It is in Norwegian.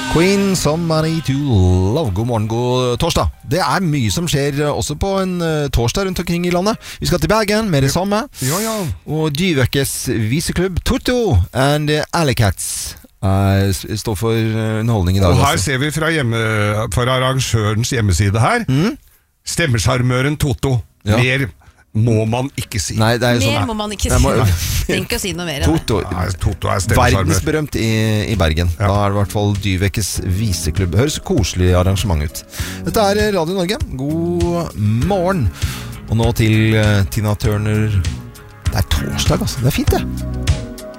Queen, Somebody to Love. God morgen, god torsdag. Det er mye som skjer også på en torsdag rundt omkring i landet. Vi skal til Bergen med det samme. Ja. Og Dyvekes viseklubb Toto and Alleycats står for underholdning i dag. Og her ser vi fra arrangørens hjemmeside her. Stemmesjarmøren Toto. Ja. Mer må man ikke si. Nei, det er jo Mer sånn, må man ikke si. Tenk ikke å si noe mer enn det. Toto, Toto er stemmesjarmør. verdensberømt i Bergen. Ja. Da er det i hvert fall Dyvekes viseklubb. Høres koselig arrangement ut. Dette er Radio Norge. God morgen. Og nå til Tina Turner. Det er torsdag, altså. Det er fint, det.